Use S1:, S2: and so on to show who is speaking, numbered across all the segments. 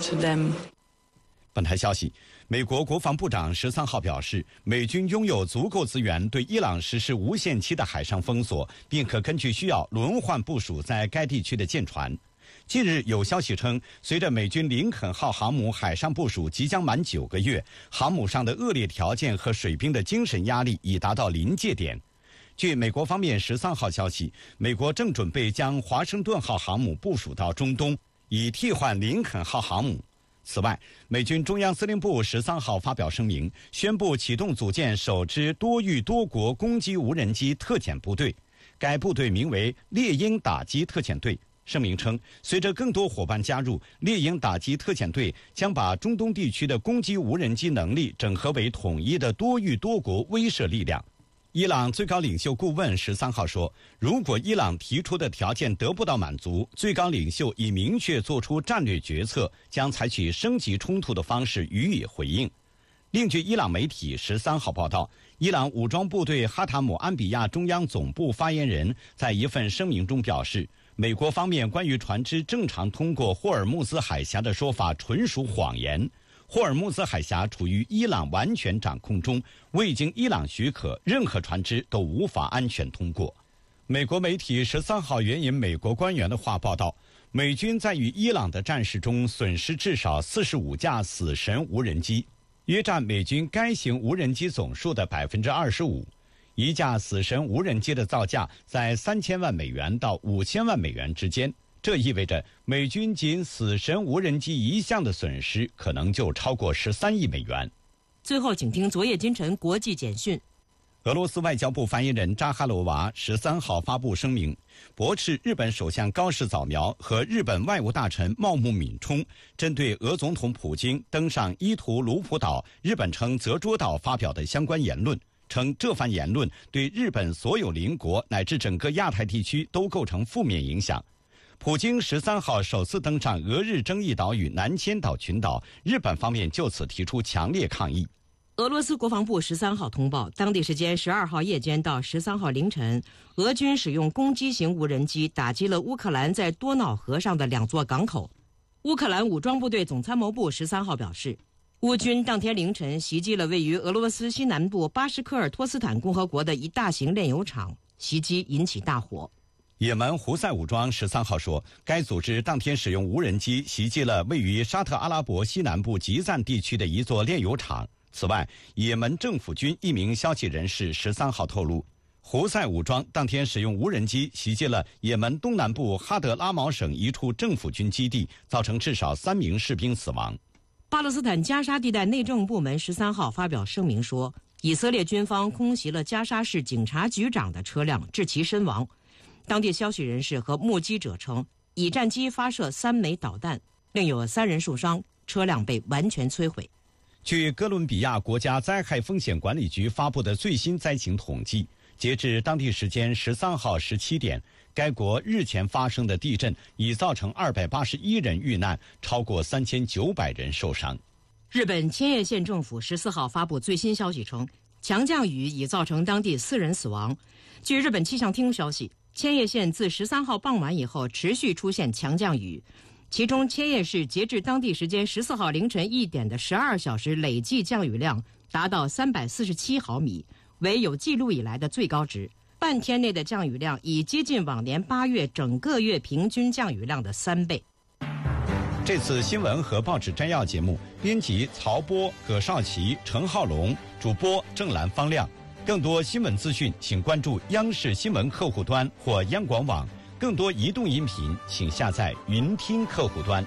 S1: to them.
S2: 本台消息，美国国防部长13号表示，美军拥有足够资源对伊朗实施无限期的海上封锁，并可根据需要轮换部署在该地区的舰船。近日有消息称，随着美军林肯号航母海上部署即将满9个月，航母上的恶劣条件和水兵的精神压力已达到临界点。据美国方面13号消息，美国正准备将华盛顿号航母部署到中东，以替换林肯号航母。此外，美军中央司令部13号发表声明，宣布启动组建首支多域多国攻击无人机特遣部队，该部队名为猎鹰打击特遣队。声明称，随着更多伙伴加入，猎鹰打击特遣队将把中东地区的攻击无人机能力整合为统一的多域多国威慑力量。伊朗最高领袖顾问13号说，如果伊朗提出的条件得不到满足，最高领袖已明确做出战略决策，将采取升级冲突的方式予以回应。另据伊朗媒体13号报道，伊朗武装部队哈塔姆安比亚中央总部发言人在一份声明中表示，美国方面关于船只正常通过霍尔木兹海峡的说法纯属谎言。霍尔木兹海峡处于伊朗完全掌控中，未经伊朗许可，任何船只都无法安全通过。美国媒体13号援引美国官员的话报道，美军在与伊朗的战事中损失至少45架死神无人机，约占美军该型无人机总数的25%。一架死神无人机的造价在3000万美元到5000万美元之间。这意味着美军仅死神无人机一项的损失可能就超过13亿美元。
S3: 最后，请听昨夜今晨国际简讯。
S2: 俄罗斯外交部发言人扎哈罗娃13号发布声明，驳斥日本首相高市早苗和日本外务大臣茂木敏充针对俄总统普京登上伊图卢普岛（日本称泽捉岛）发表的相关言论，称这番言论对日本所有邻国乃至整个亚太地区都构成负面影响。普京13号首次登上俄日争议岛屿南千岛群岛，日本方面就此提出强烈抗议。
S3: 俄罗斯国防部13号通报，当地时间12号夜间到13号凌晨，俄军使用攻击型无人机打击了乌克兰在多瑙河上的2座港口。乌克兰武装部队总参谋部13号表示，乌军当天凌晨袭击了位于俄罗斯西南部巴什科尔托斯坦共和国的一大型炼油厂，袭击引起大火。
S2: 也门胡塞武装13号说，该组织当天使用无人机袭击了位于沙特阿拉伯西南部吉赞地区的一座炼油厂。此外，也门政府军一名消息人士13号透露，胡塞武装当天使用无人机袭击了也门东南部哈德拉毛省一处政府军基地，造成至少3名士兵死亡。
S3: 巴勒斯坦加沙地带内政部门13号发表声明说，以色列军方空袭了加沙市警察局长的车辆，致其身亡。当地消息人士和目击者称，以战机发射3枚导弹，另有3人受伤，车辆被完全摧毁。
S2: 据哥伦比亚国家灾害风险管理局发布的最新灾情统计，截至当地时间13号17点，该国日前发生的地震已造成281人遇难，超过3900人受伤。
S3: 日本千叶县政府14号发布最新消息称，强降雨已造成当地4人死亡。据日本气象厅消息，千叶县自13号傍晚以后持续出现强降雨，其中千叶市截至当地时间14号凌晨1点的12小时累计降雨量达到347毫米，为有记录以来的最高值。半天内的降雨量已接近往年8月整个月平均降雨量的3倍。
S2: 这次新闻和报纸摘要节目，编辑曹波、葛少奇、陈浩龙，主播郑兰、方亮。更多新闻资讯，请关注央视新闻客户端或央广网。更多移动音频，请下载云听客户端。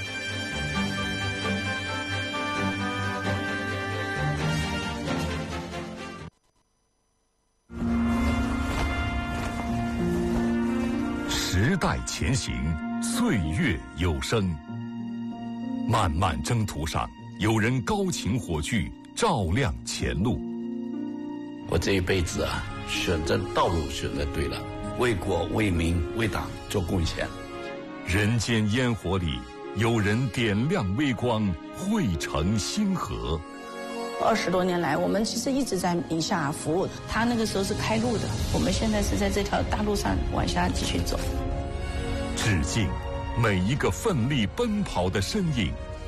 S4: 时代前行，岁月有声。漫漫征途上，有人高擎火炬，照亮前路。
S5: 我这一辈子啊，选择道路选择对了，为国为民为党做贡献。
S4: 人间烟火里，有人点亮微光，汇成星河。
S6: 20多年来，我们其实一直在宁夏服务的。他那个时候是开路的，我们现在是在这条大路上往下继续走。
S4: 致敬每一个奋力奔跑的身影。